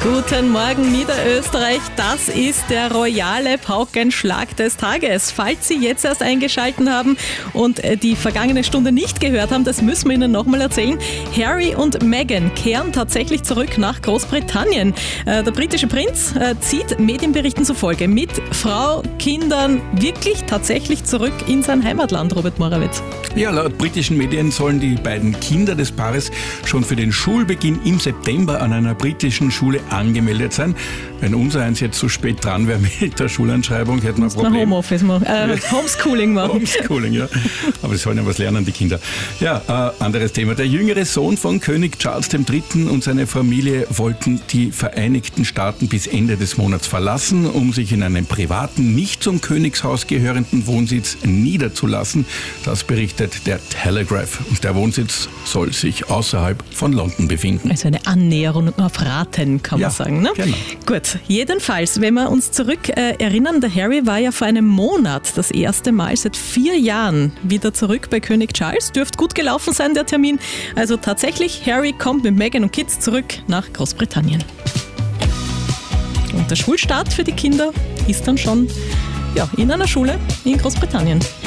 Guten Morgen Niederösterreich, das ist der royale Paukenschlag des Tages. Falls Sie jetzt erst eingeschaltet haben und die vergangene Stunde nicht gehört haben, das müssen wir Ihnen nochmal erzählen. Harry und Meghan kehren tatsächlich zurück nach Großbritannien. Der britische Prinz zieht Medienberichten zufolge mit Frau, Kindern wirklich tatsächlich zurück in sein Heimatland, Robert Morawitz. Ja, laut britischen Medien sollen die beiden Kinder des Paares schon für den Schulbeginn im September an einer britischen Schule angemeldet sein. Wenn unser eins jetzt so spät dran wäre mit der Schulanschreibung, hätten wir ein Problem. Homeoffice machen, Homeschooling machen. Homeschooling, ja. Aber sie sollen ja was lernen, die Kinder. Ja, anderes Thema. Der jüngere Sohn von König Charles III. Und seine Familie wollten die Vereinigten Staaten bis Ende des Monats verlassen, um sich in einem privaten, nicht zum Königshaus gehörenden Wohnsitz niederzulassen. Das berichtet der Telegraph. Und der Wohnsitz soll sich außerhalb von London befinden. Also eine Annäherung auf Raten, kann man sagen. Ne? Genau. Gut, jedenfalls, wenn wir uns zurück erinnern, der Harry war ja vor einem Monat das erste Mal seit 4 Jahren wieder zurück bei König Charles. Dürfte gut gelaufen sein, der Termin. Also tatsächlich, Harry kommt mit Meghan und Kids zurück nach Großbritannien. Und der Schulstart für die Kinder ist dann schon in einer Schule in Großbritannien.